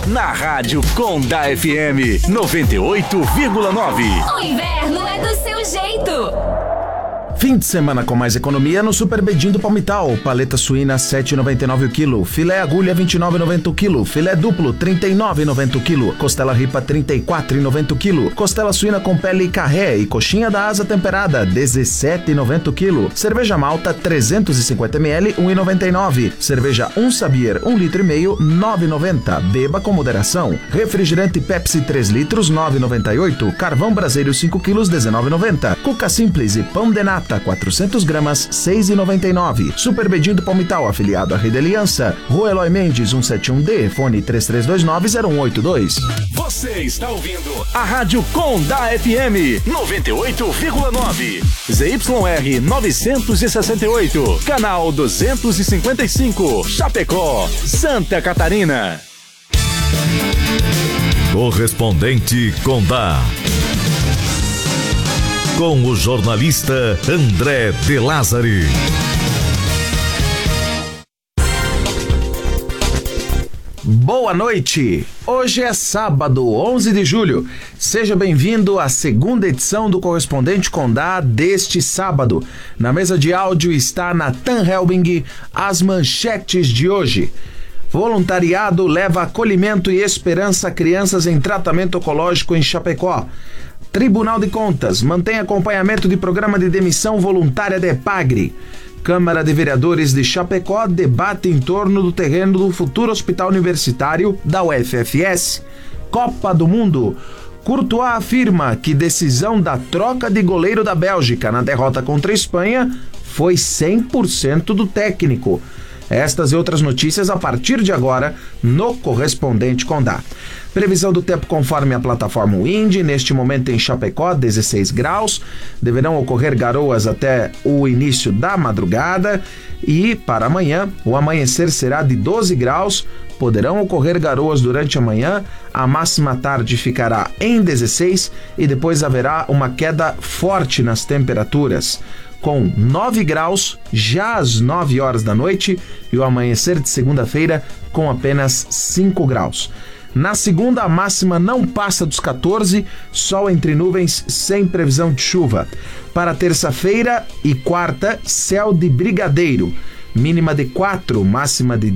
na Rádio Condá FM 98,9. O inverno é do seu jeito. Fim de semana com mais economia no Super Bedinho do Palmital. Paleta suína 7,99 o quilo, filé agulha 29,90 o quilo, filé duplo 39,90 o quilo, costela ripa 34,90 o quilo, costela suína com pele e carré e coxinha da asa temperada 17,90 o quilo, cerveja malta 350 ml 1,99, cerveja Sabir 1,5 litro 9,90, beba com moderação, refrigerante Pepsi 3 litros 9,98, carvão braseiro 5 quilos 19,90, cuca simples e pão de nata 400 gramas, 6,99. Super Bedinho do Palmital, afiliado à Rede Aliança. Rua Eloy Mendes, 171D, fone 3329-0182. Você está ouvindo a Rádio Condá FM 98,9. ZYR 968, canal 255, Chapecó, Santa Catarina. Correspondente Condá. Com o jornalista André de Lázari. Boa noite! Hoje é sábado, 11 de julho. Seja bem-vindo à segunda edição do Correspondente Condá deste sábado. Na mesa de áudio está Nathan Helbing. As manchetes de hoje. Voluntariado leva acolhimento e esperança a crianças em tratamento oncológico em Chapecó. Tribunal de Contas mantém acompanhamento de programa de demissão voluntária da EPAGRE. Câmara de Vereadores de Chapecó debate em torno do terreno do futuro hospital universitário da UFFS. Copa do Mundo. Courtois afirma que decisão da troca de goleiro da Bélgica na derrota contra a Espanha foi 100% do técnico. Estas e outras notícias a partir de agora no Correspondente Condá. Previsão do tempo conforme a plataforma Wind, neste momento em Chapecó, 16 graus. Deverão ocorrer garoas até o início da madrugada e para amanhã o amanhecer será de 12 graus. Poderão ocorrer garoas durante a manhã, a máxima tarde ficará em 16 e depois haverá uma queda forte nas temperaturas, com 9 graus já às 9 horas da noite e o amanhecer de segunda-feira com apenas 5 graus. Na segunda, a máxima não passa dos 14, sol entre nuvens sem previsão de chuva. Para terça-feira e quarta, céu de brigadeiro, mínima de 4, máxima de